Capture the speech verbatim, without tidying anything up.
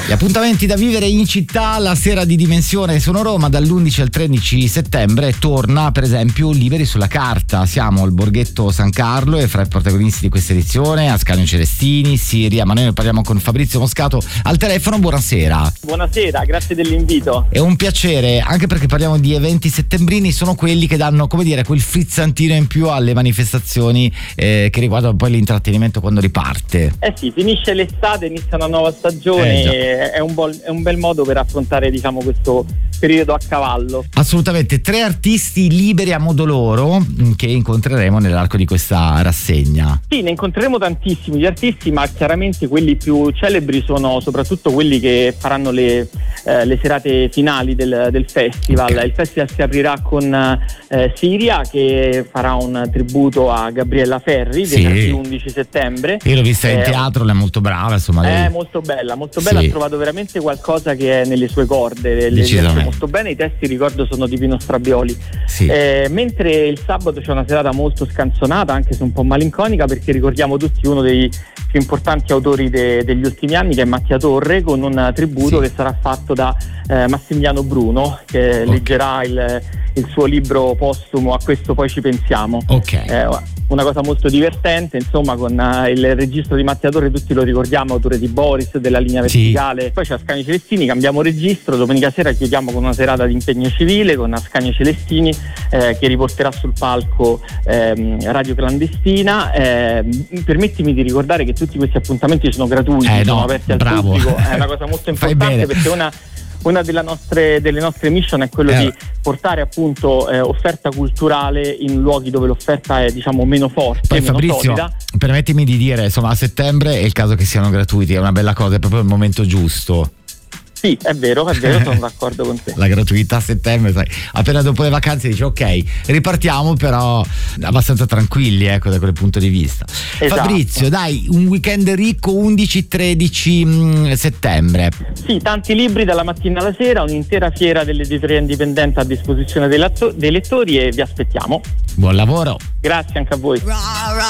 Gli appuntamenti da vivere in città, la sera di Dimensione sono Roma dall'undici al tredici settembre. Torna per esempio Liberi sulla carta. Siamo al Borghetto San Carlo e fra i protagonisti di questa edizione Ascanio Celestini, Siria, ma noi ne parliamo con Fabrizio Moscato al telefono. Buonasera. Buonasera, grazie dell'invito. È un piacere, anche perché parliamo di eventi settembrini, sono quelli che danno, come dire, quel frizzantino in più alle manifestazioni eh, che riguardano poi l'intrattenimento quando riparte. Eh sì, finisce l'estate, inizia una nuova stagione, eh, è, un bol, è un bel modo per affrontare, diciamo, questo periodo a cavallo. Assolutamente, tre artisti liberi a modo loro che incontreremo nell'arco di questa rassegna. Sì, ne incontreremo tantissimi di artisti, ma chiaramente quelli più celebri sono soprattutto quelli che faranno le, eh, le serate finali del, del festival. Okay. Il festival si aprirà con eh, Siria, che farà un tributo a Gabriella Ferri, sì. venerdì undici settembre. Io l'ho vista eh, in teatro, lei è molto brava, insomma. Lei... È molto bella, molto bella, sì. Ha trovato veramente qualcosa che è nelle sue corde, le riesce molto bene, i testi ricordo sono di Pino Strabioli. Sì. Eh, mentre il sabato c'è una serata molto scanzonata, anche se un po' malinconica, perché ricordiamo tutti uno dei più importanti autori de- degli ultimi anni, che è Mattia Torre, con un tributo sì. che sarà fatto da eh, Massimiliano Bruno, che okay. leggerà il, il suo libro postumo A questo poi ci pensiamo. Okay. Eh, una cosa molto divertente, insomma, con uh, il registro di Mattia Torre, tutti lo ricordiamo, autore di Boris, della Linea Verticale. Sì. Poi c'è Ascanio Celestini, cambiamo registro, domenica sera chiudiamo con una serata di impegno civile con Ascanio Celestini eh, che riporterà sul palco ehm, Radio Clandestina. Eh, permettimi di ricordare che tutti questi appuntamenti sono gratuiti, eh, sono no, aperti al bravo. pubblico, è una cosa molto importante perché una Una delle nostre, delle nostre mission è quello eh. di portare appunto eh, offerta culturale in luoghi dove l'offerta è, diciamo, meno forte, poi meno Fabrizio, solida. Permettimi di dire, insomma, a settembre è il caso che siano gratuiti, è una bella cosa, è proprio il momento giusto. Sì, è vero, è vero, sono d'accordo con te. La gratuità a settembre, sai, appena dopo le vacanze dici ok, ripartiamo, però abbastanza tranquilli, ecco, da quel punto di vista. Esatto. Fabrizio, dai, un weekend ricco undici tredici settembre. Sì, tanti libri dalla mattina alla sera, un'intera fiera dell'editoria indipendente a disposizione dei, latto- dei lettori e vi aspettiamo. Buon lavoro. Grazie anche a voi.